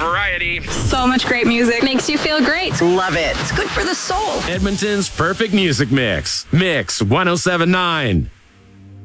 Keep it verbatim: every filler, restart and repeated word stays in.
variety. So much great music. Makes you feel great. Love it. It's good for the soul. Edmonton's perfect music mix. Mix one oh seven point nine.